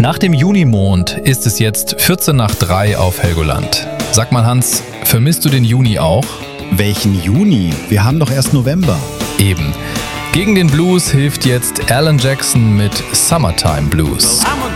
Nach dem Junimond ist es jetzt 2:45 auf Helgoland. Sag mal Hans, vermisst du den Juni auch? Welchen Juni? Wir haben doch erst November. Eben. Gegen den Blues hilft jetzt Alan Jackson mit Summertime Blues. Well, I'm a